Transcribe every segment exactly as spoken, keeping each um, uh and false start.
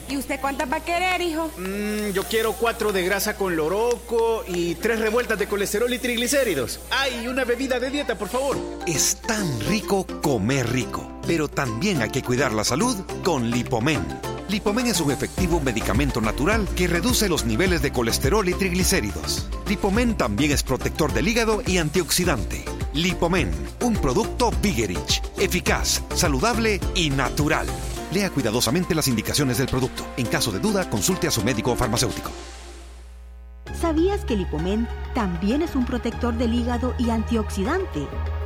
¿Y usted cuántas va a querer, hijo? Mm, yo quiero cuatro de grasa con loroco y tres revueltas de colesterol y triglicéridos. ¡Ay, una bebida de dieta, por favor! Es tan rico comer rico, pero también hay que cuidar la salud con Lipomen. Lipomen es un efectivo medicamento natural que reduce los niveles de colesterol y triglicéridos. Lipomen también es protector del hígado y antioxidante. Lipomen, un producto Vigerich, eficaz, saludable y natural. Lea cuidadosamente las indicaciones del producto. En caso de duda, consulte a su médico o farmacéutico. ¿Sabías que Lipomen también es un protector del hígado y antioxidante?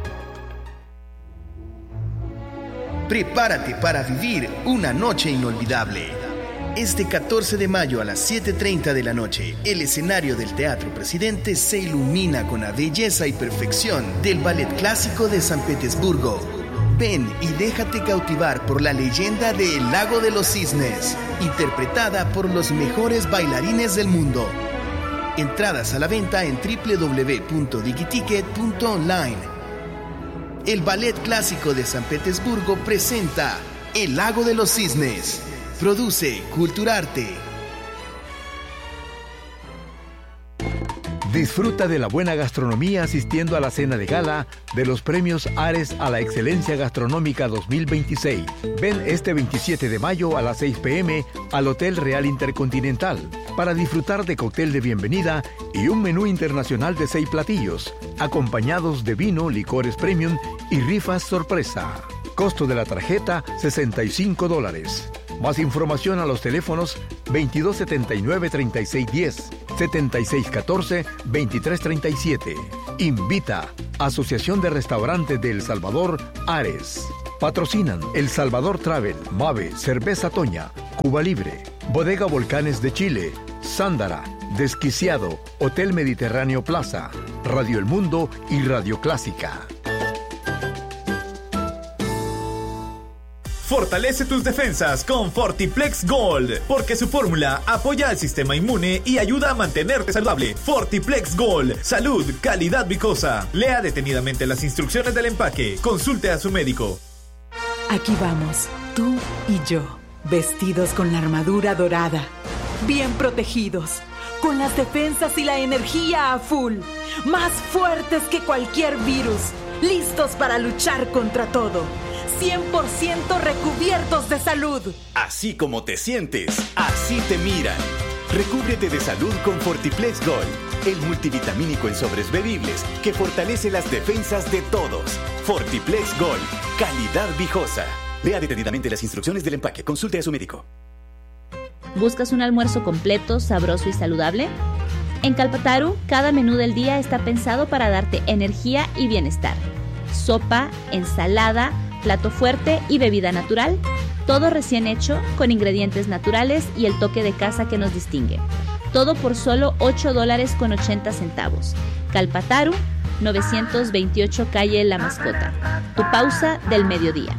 Prepárate para vivir una noche inolvidable. Este catorce de mayo a las siete treinta de la noche, el escenario del Teatro Presidente se ilumina con la belleza y perfección del Ballet Clásico de San Petersburgo. Ven y déjate cautivar por la leyenda de El Lago de los Cisnes, interpretada por los mejores bailarines del mundo. Entradas a la venta en doble u doble u doble u punto digiticket punto online. El Ballet Clásico de San Petersburgo presenta El Lago de los Cisnes. Produce Culturarte. Disfruta de la buena gastronomía asistiendo a la cena de gala de los premios Ares a la Excelencia Gastronómica dos mil veintiséis. Ven este veintisiete de mayo a las seis pe eme al Hotel Real Intercontinental para disfrutar de cóctel de bienvenida y un menú internacional de seis platillos, acompañados de vino, licores premium y rifas sorpresa. Costo de la tarjeta, sesenta y cinco dólares. Más información a los teléfonos veintidós setenta y nueve, treinta y seis diez, setenta y seis catorce, veintitrés treinta y siete. Invita Asociación de Restaurantes de El Salvador, Ares. Patrocinan El Salvador Travel, Mave, Cerveza Toña, Cuba Libre, Bodega Volcanes de Chile, Sándara, Desquiciado, Hotel Mediterráneo Plaza, Radio El Mundo y Radio Clásica. Fortalece tus defensas con Fortiplex Gold, porque su fórmula apoya al sistema inmune y ayuda a mantenerte saludable. Fortiplex Gold, salud, calidad vicosa. Lea detenidamente las instrucciones del empaque. Consulte a su médico. Aquí vamos, tú y yo, vestidos con la armadura dorada, bien protegidos, con las defensas y la energía a full, más fuertes que cualquier virus, listos para luchar contra todo. cien por ciento recubiertos de salud. Así como te sientes, así te miran. Recúbrete de salud con Fortiplex Gold, el multivitamínico en sobres bebibles que fortalece las defensas de todos. Fortiplex Gold, calidad viejosa. Lea detenidamente las instrucciones del empaque. Consulte a su médico. ¿Buscas un almuerzo completo, sabroso y saludable? En Calpataru, cada menú del día está pensado para darte energía y bienestar. Sopa, ensalada, plato fuerte y bebida natural, todo recién hecho con ingredientes naturales y el toque de casa que nos distingue. Todo por solo ocho dólares con ochenta centavos. Calpataru, novecientos veintiocho calle La Mascota. Tu pausa del mediodía.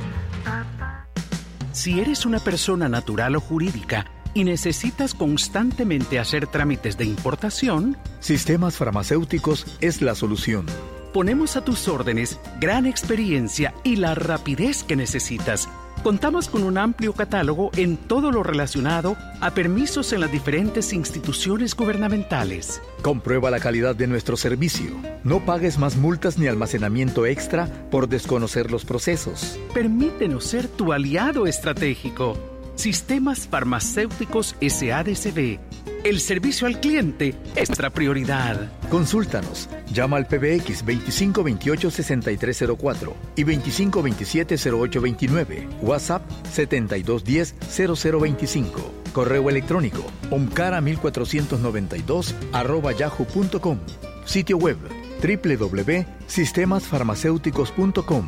Si eres una persona natural o jurídica y necesitas constantemente hacer trámites de importación, Sistemas Farmacéuticos es la solución. Ponemos a tus órdenes gran experiencia y la rapidez que necesitas. Contamos con un amplio catálogo en todo lo relacionado a permisos en las diferentes instituciones gubernamentales. Comprueba la calidad de nuestro servicio. No pagues más multas ni almacenamiento extra por desconocer los procesos. Permítenos ser tu aliado estratégico. Sistemas Farmacéuticos S A D C B. El servicio al cliente es nuestra prioridad. Consúltanos. Llama al P B X veinticinco veintiocho sesenta y tres cero cuatro y veinticinco veintisiete cero ocho veintinueve. WhatsApp setenta y dos diez cero cero veinticinco. Correo electrónico omcara mil cuatrocientos noventa y dos arroba yahoo punto com. Sitio web doble u doble u doble u punto sistemas farmacéuticos punto com.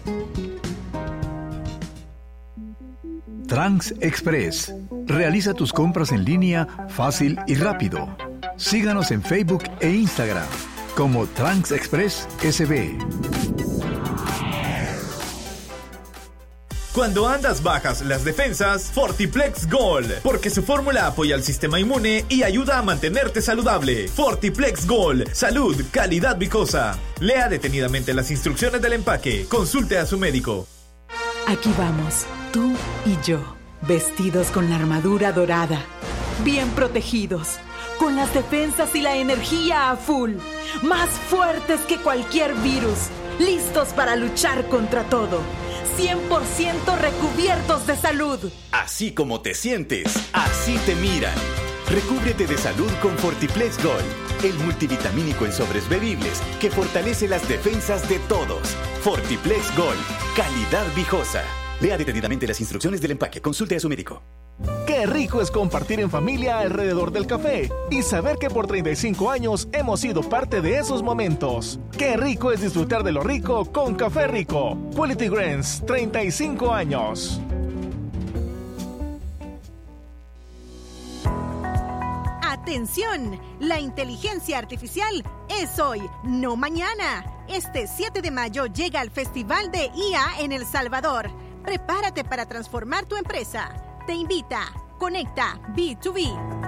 Trans Express. Realiza tus compras en línea fácil y rápido. Síganos en Facebook e Instagram como Trans Express S B. Cuando andas bajas las defensas, Fortiplex Gold, porque su fórmula apoya al sistema inmune y ayuda a mantenerte saludable. Fortiplex Gold, salud, calidad vicosa. Lea detenidamente las instrucciones del empaque. Consulte a su médico. Aquí vamos, tú y yo, vestidos con la armadura dorada, bien protegidos, con las defensas y la energía a full, más fuertes que cualquier virus, listos para luchar contra todo, cien por ciento recubiertos de salud. Así como te sientes, así te miran. Recúbrete de salud con Fortiplex Gold, el multivitamínico en sobres bebibles que fortalece las defensas de todos. Fortiplex Gold, calidad viejosa. Lea detenidamente las instrucciones del empaque. Consulte a su médico. Qué rico es compartir en familia alrededor del café y saber que por treinta y cinco años hemos sido parte de esos momentos. Qué rico es disfrutar de lo rico con Café Rico. Quality Grains, treinta y cinco años. ¡Atención! La inteligencia artificial es hoy, no mañana. Este siete de mayo llega al Festival de I A en El Salvador. Prepárate para transformar tu empresa. Te invita Conecta B dos B.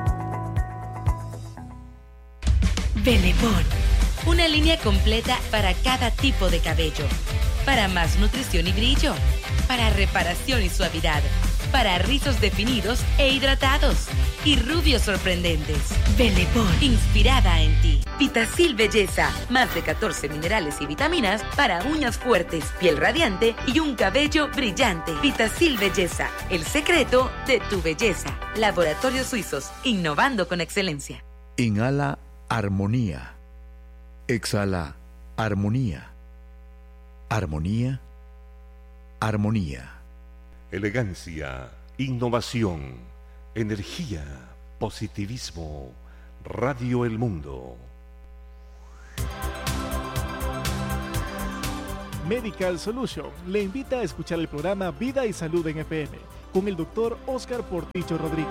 Belebón, una línea completa para cada tipo de cabello. Para más nutrición y brillo. Para reparación y suavidad. Para rizos definidos e hidratados. Y rubios sorprendentes. Belebón, inspirada en ti. Vitacil Belleza, más de catorce minerales y vitaminas para uñas fuertes, piel radiante y un cabello brillante. Vitacil Belleza, el secreto de tu belleza. Laboratorios Suizos, innovando con excelencia. Inhala armonía. Exhala armonía. Armonía. Armonía. Elegancia, innovación, energía, positivismo. Radio El Mundo. Medical Solution le invita a escuchar el programa Vida y Salud en F M con el doctor Oscar Portillo Rodríguez.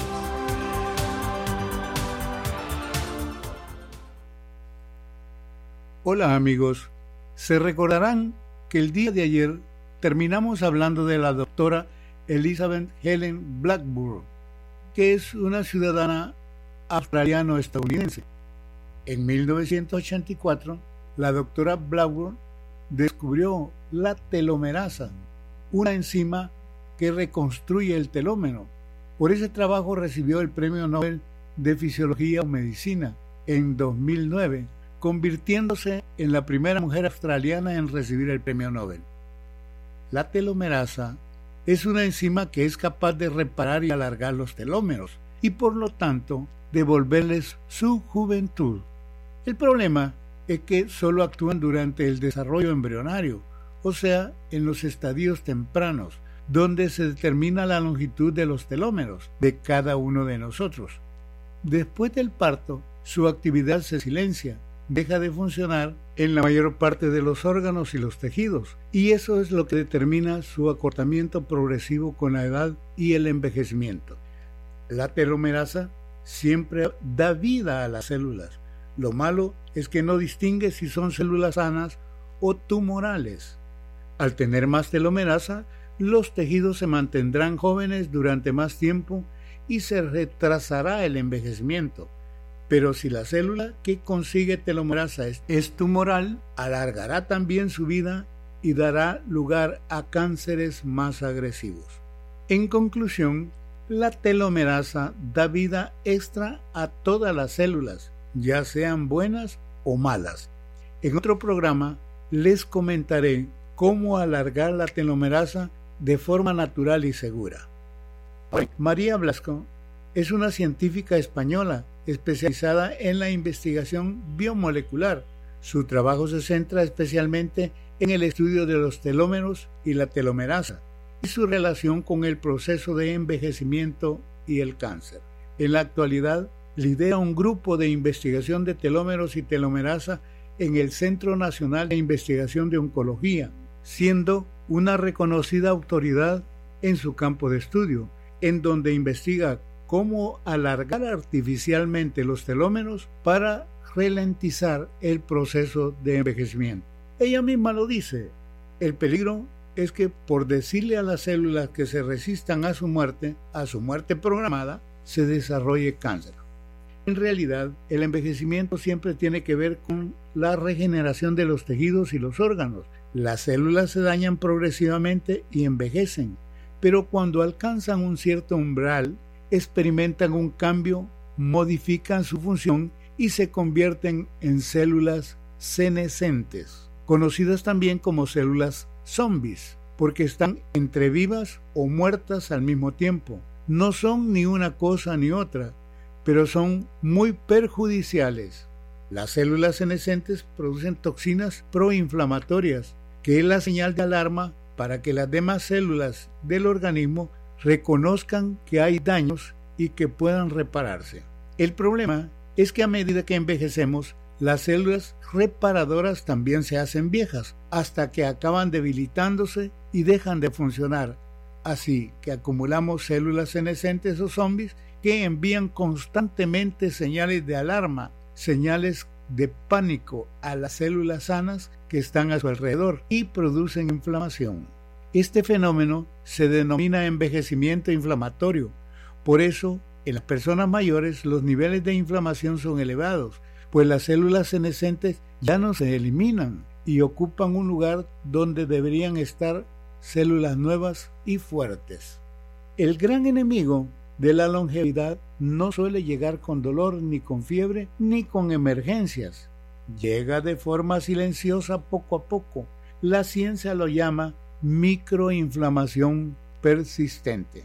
Hola amigos, se recordarán que el día de ayer terminamos hablando de la doctora Elizabeth Helen Blackburn, que es una ciudadana australiano-estadounidense. En mil novecientos ochenta y cuatro, la doctora Blackburn descubrió la telomerasa, una enzima que reconstruye el telómero. Por ese trabajo recibió el Premio Nobel de Fisiología o Medicina en dos mil nueve, convirtiéndose en la primera mujer australiana en recibir el Premio Nobel. La telomerasa es una enzima que es capaz de reparar y alargar los telómeros y por lo tanto devolverles su juventud. El problema es que solo actúan durante el desarrollo embrionario, o sea, en los estadios tempranos, donde se determina la longitud de los telómeros de cada uno de nosotros. Después del parto, su actividad se silencia, deja de funcionar en la mayor parte de los órganos y los tejidos, y eso es lo que determina su acortamiento progresivo con la edad y el envejecimiento. La telomerasa siempre da vida a las células. Lo malo es que no distingue si son células sanas o tumorales. Al tener más telomerasa, los tejidos se mantendrán jóvenes durante más tiempo y se retrasará el envejecimiento. Pero si la célula que consigue telomerasa es, es tumoral, alargará también su vida y dará lugar a cánceres más agresivos. En conclusión, la telomerasa da vida extra a todas las células, ya sean buenas o malas. En otro programa les comentaré cómo alargar la telomerasa de forma natural y segura. María Blasco es una científica española especializada en la investigación biomolecular. Su trabajo se centra especialmente en el estudio de los telómeros y la telomerasa y su relación con el proceso de envejecimiento y el cáncer. En la actualidad, lidera un grupo de investigación de telómeros y telomerasa en el Centro Nacional de Investigación de Oncología, siendo una reconocida autoridad en su campo de estudio, en donde investiga cómo alargar artificialmente los telómeros para ralentizar el proceso de envejecimiento. Ella misma lo dice, el peligro es que por decirle a las células que se resistan a su muerte, a su muerte programada, se desarrolle cáncer. En realidad, el envejecimiento siempre tiene que ver con la regeneración de los tejidos y los órganos. Las células se dañan progresivamente y envejecen, pero cuando alcanzan un cierto umbral, experimentan un cambio, modifican su función y se convierten en células senescentes, conocidas también como células zombies, porque están entre vivas o muertas al mismo tiempo. No son ni una cosa ni otra, pero son muy perjudiciales. Las células senescentes producen toxinas proinflamatorias, que es la señal de alarma para que las demás células del organismo reconozcan que hay daños y que puedan repararse. El problema es que a medida que envejecemos, las células reparadoras también se hacen viejas, hasta que acaban debilitándose y dejan de funcionar. Así que acumulamos células senescentes o zombies que envían constantemente señales de alarma, señales de pánico a las células sanas que están a su alrededor y producen inflamación. Este fenómeno se denomina envejecimiento inflamatorio. Por eso, en las personas mayores los niveles de inflamación son elevados, pues las células senescentes ya no se eliminan y ocupan un lugar donde deberían estar células nuevas y fuertes. El gran enemigo de la longevidad no suele llegar con dolor, ni con fiebre, ni con emergencias. Llega de forma silenciosa poco a poco. La ciencia lo llama microinflamación persistente.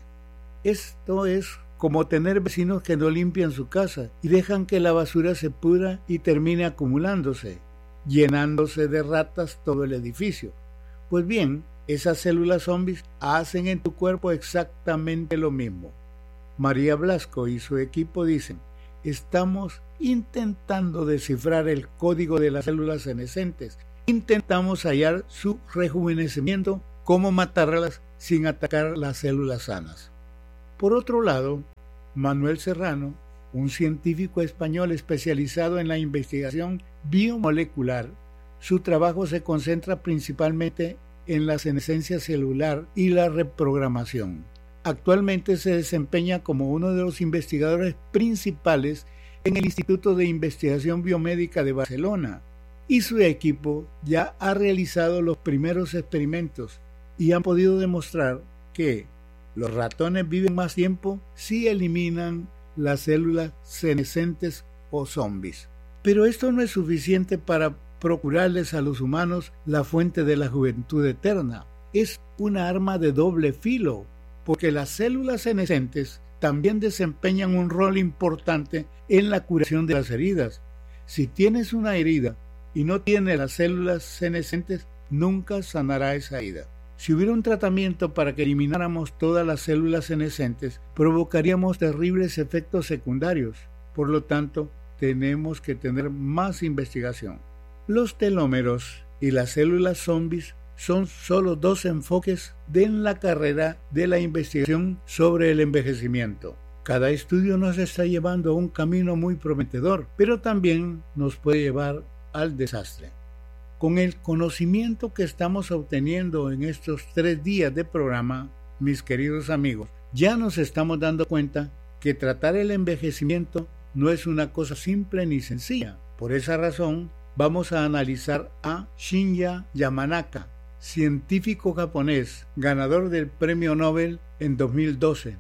Esto es como tener vecinos que no limpian su casa y dejan que la basura se pudra y termine acumulándose, llenándose de ratas todo el edificio. Pues bien, esas células zombies hacen en tu cuerpo exactamente lo mismo. María Blasco y su equipo dicen: estamos intentando descifrar el código de las células senescentes. Intentamos hallar su rejuvenecimiento, cómo matarlas sin atacar las células sanas. Por otro lado, Manuel Serrano, un científico español especializado en la investigación biomolecular, su trabajo se concentra principalmente en la senescencia celular y la reprogramación. Actualmente se desempeña como uno de los investigadores principales en el Instituto de Investigación Biomédica de Barcelona, y su equipo ya ha realizado los primeros experimentos y han podido demostrar que los ratones viven más tiempo si eliminan las células senescentes o zombies. Pero esto no es suficiente para procurarles a los humanos la fuente de la juventud eterna. Es una arma de doble filo, porque las células senescentes también desempeñan un rol importante en la curación de las heridas. Si tienes una herida y no tienes las células senescentes, nunca sanará esa herida. Si hubiera un tratamiento para que elimináramos todas las células senescentes, provocaríamos terribles efectos secundarios. Por lo tanto, tenemos que tener más investigación. Los telómeros y las células zombies son solo dos enfoques de en la carrera de la investigación sobre el envejecimiento. Cada estudio nos está llevando a un camino muy prometedor, pero también nos puede llevar al desastre. Con el conocimiento que estamos obteniendo en estos tres días de programa, mis queridos amigos, ya nos estamos dando cuenta que tratar el envejecimiento no es una cosa simple ni sencilla. Por esa razón, vamos a analizar a Shinya Yamanaka, científico japonés, ganador del Premio Nobel en dos mil doce.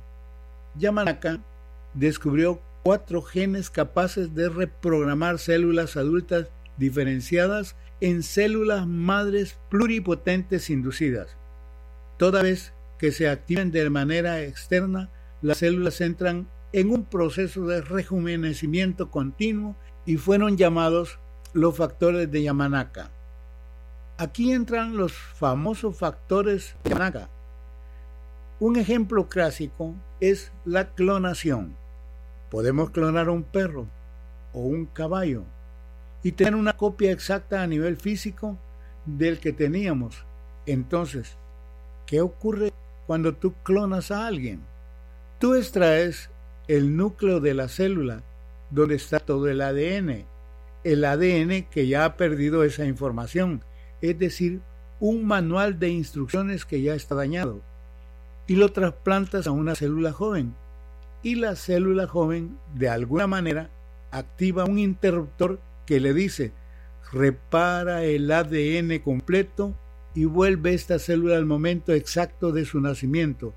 Yamanaka descubrió cuatro genes capaces de reprogramar células adultas diferenciadas en células madres pluripotentes inducidas. Toda vez que se activen de manera externa, las células entran en un proceso de rejuvenecimiento continuo y fueron llamados los factores de Yamanaka. Aquí entran los famosos factores de Yamanaka. Un ejemplo clásico es la clonación. Podemos clonar un perro o un caballo y tener una copia exacta a nivel físico del que teníamos. Entonces, ¿qué ocurre cuando tú clonas a alguien? Tú extraes el núcleo de la célula, donde está todo el A D N, el A D N que ya ha perdido esa información, es decir, un manual de instrucciones que ya está dañado, y lo trasplantas a una célula joven, y la célula joven, de alguna manera, activa un interruptor que le dice: repara el A D N completo y vuelve esta célula al momento exacto de su nacimiento,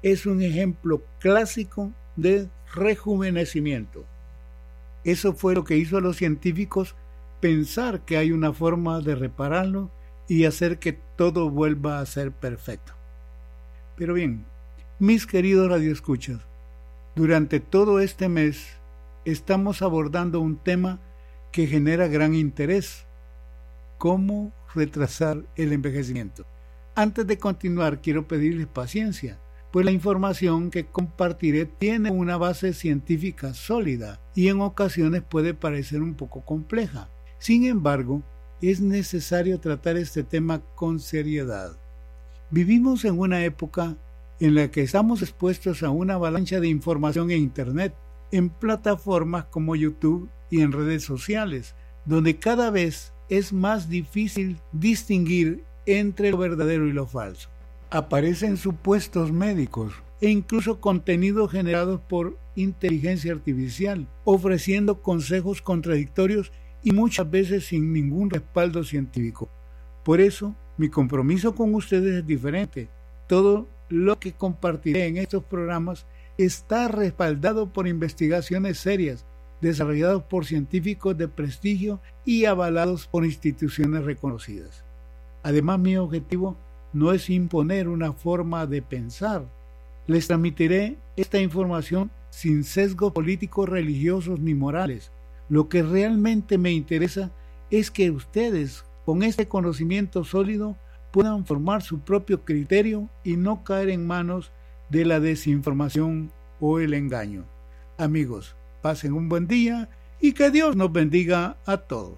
es un ejemplo clásico de rejuvenecimiento. Eso fue lo que hizo a los científicos pensar que hay una forma de repararlo y hacer que todo vuelva a ser perfecto. Pero bien, mis queridos radioescuchas, durante todo este mes estamos abordando un tema que genera gran interés: cómo retrasar el envejecimiento. Antes de continuar, quiero pedirles paciencia, pues la información que compartiré tiene una base científica sólida y en ocasiones puede parecer un poco compleja. Sin embargo, es necesario tratar este tema con seriedad. Vivimos en una época en la que estamos expuestos a una avalancha de información en Internet, en plataformas como YouTube y en redes sociales, donde cada vez es más difícil distinguir entre lo verdadero y lo falso. Aparecen supuestos médicos e incluso contenidos generados por inteligencia artificial, ofreciendo consejos contradictorios y muchas veces sin ningún respaldo científico. Por eso, mi compromiso con ustedes es diferente. Todo lo que compartiré en estos programas está respaldado por investigaciones serias, desarrollados por científicos de prestigio y avalados por instituciones reconocidas. Además, mi objetivo no es imponer una forma de pensar. Les transmitiré esta información sin sesgos políticos, religiosos ni morales. Lo que realmente me interesa es que ustedes, con este conocimiento sólido, puedan formar su propio criterio y no caer en manos de la desinformación o el engaño. Amigos, pasen un buen día y que Dios nos bendiga a todos.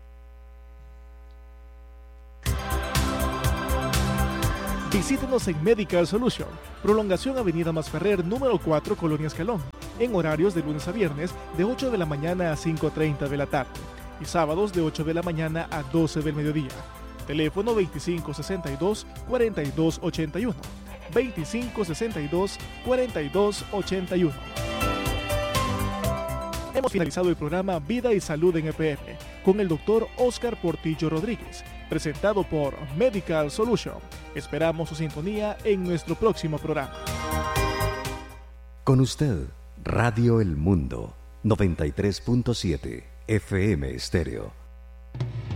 Visítenos en Medical Solution, prolongación Avenida Masferrer, número cuatro, Colonia Escalón, en horarios de lunes a viernes de ocho de la mañana a cinco treinta de la tarde y sábados de ocho de la mañana a doce del mediodía. Teléfono veinticinco sesenta y dos, cuarenta y dos ochenta y uno, veinticinco sesenta y dos, cuarenta y dos ochenta y uno. Hemos finalizado el programa Vida y Salud en E P F con el doctor Oscar Portillo Rodríguez, presentado por Medical Solution. Esperamos su sintonía en nuestro próximo programa. Con usted, Radio El Mundo, noventa y tres punto siete F M Estéreo.